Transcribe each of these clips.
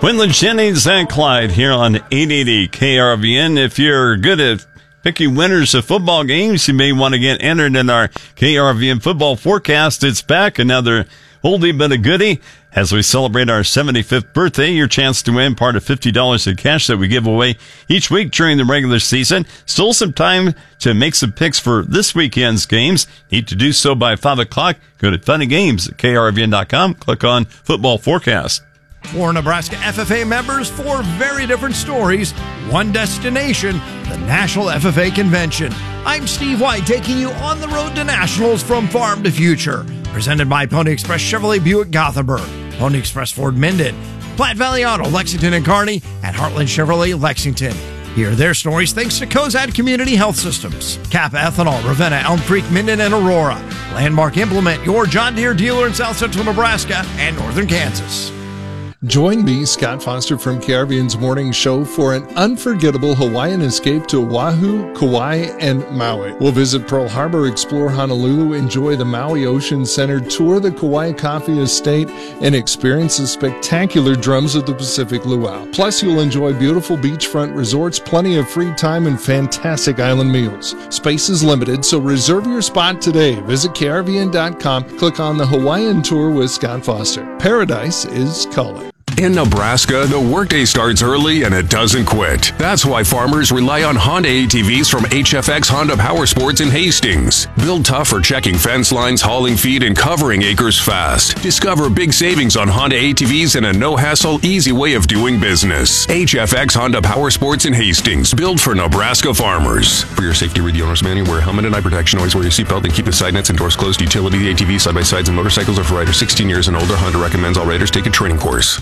Quinlan Jennings and Clyde here on 880 KRVN. If you're good at picking winners of football games, you may want to get entered in our KRVN football forecast. It's back, another oldie but a goodie. As we celebrate our 75th birthday, your chance to win part of $50 in cash that we give away each week during the regular season. Still some time to make some picks for this weekend's games. Need to do so by 5 o'clock. Go to Funny Games at KRVN.com. Click on Football Forecast. For Nebraska FFA members, 4 very different stories, one destination, the National FFA Convention. I'm Steve White, taking you on the road to Nationals from farm to future. Presented by Pony Express Chevrolet Buick Gothenburg, Pony Express Ford Minden, Platte Valley Auto, Lexington and Kearney, and Heartland Chevrolet Lexington. Hear their stories thanks to Cozad Community Health Systems, Kappa Ethanol, Ravenna, Elm Creek, Minden, and Aurora. Landmark Implement, your John Deere dealer in South Central Nebraska and Northern Kansas. Join me, Scott Foster from KRVN's Morning Show, for an unforgettable Hawaiian escape to Oahu, Kauai, and Maui. We'll visit Pearl Harbor, explore Honolulu, enjoy the Maui Ocean Center, tour the Kauai Coffee Estate, and experience the spectacular Drums of the Pacific Luau. Plus, you'll enjoy beautiful beachfront resorts, plenty of free time, and fantastic island meals. Space is limited, so reserve your spot today. Visit KRVN.com, click on the Hawaiian Tour with Scott Foster. Paradise is calling. In Nebraska, the workday starts early and it doesn't quit. That's why farmers rely on Honda ATVs from HFX Honda Power Sports in Hastings. Built tough for checking fence lines, hauling feed, and covering acres fast. Discover big savings on Honda ATVs and a no-hassle, easy way of doing business. HFX Honda Power Sports in Hastings, built for Nebraska farmers. For your safety, read the owner's manual. Wear a helmet and eye protection. Always wear your seatbelt and keep the side nets and doors closed. Utility ATVs, side-by-sides, and motorcycles are for riders 16 years and older. Honda recommends all riders take a training course.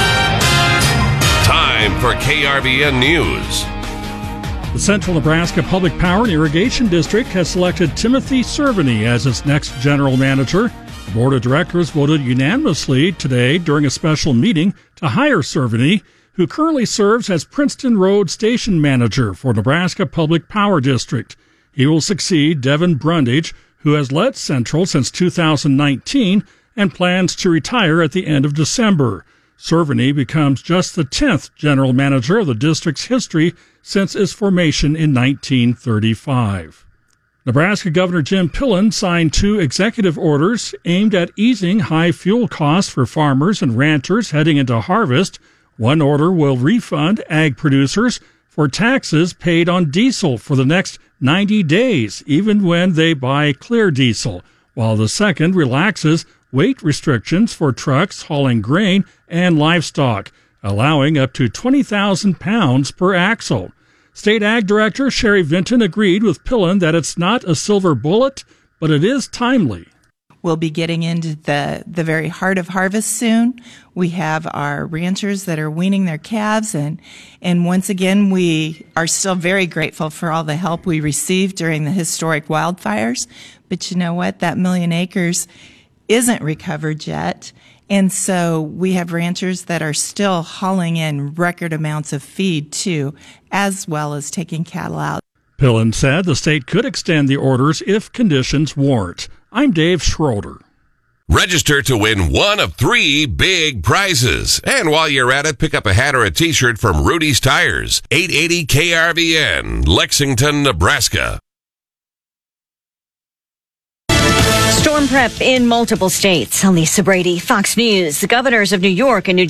Time for KRVN News. The Central Nebraska Public Power and Irrigation District has selected Timothy Cerveny as its next general manager. The board of directors voted unanimously today during a special meeting to hire Cerveny, who currently serves as Princeton Road Station Manager for Nebraska Public Power District. He will succeed Devin Brundage, who has led Central since 2019 and plans to retire at the end of December. Cerveny becomes just the 10th general manager of the district's history since its formation in 1935. Nebraska Governor Jim Pillen signed 2 executive orders aimed at easing high fuel costs for farmers and ranchers heading into harvest. One order will refund ag producers for taxes paid on diesel for the next 90 days, even when they buy clear diesel, while the second relaxes weight restrictions for trucks hauling grain and livestock, allowing up to 20,000 pounds per axle. State Ag Director Sherry Vinton agreed with Pillen that it's not a silver bullet, but it is timely. We'll be getting into the very heart of harvest soon. We have our ranchers that are weaning their calves, and once again, we are still very grateful for all the help we received during the historic wildfires. But you know what? That 1 million acres isn't recovered yet. And so we have ranchers that are still hauling in record amounts of feed too, as well as taking cattle out. Pillen said the state could extend the orders if conditions warrant. I'm Dave Schroeder. Register to win one of 3 big prizes. And while you're at it, pick up a hat or a t-shirt from Rudy's Tires. 880 KRVN, Lexington, Nebraska. Storm prep in multiple states. Lisa Brady, Fox News. The governors of New York and New